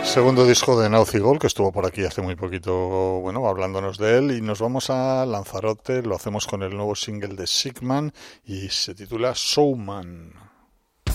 Segundo disco de Nauzigol, que estuvo por aquí hace muy poquito, bueno, hablándonos de él, y nos vamos a Lanzarote, lo hacemos con el nuevo single de Sigman y se titula Showman.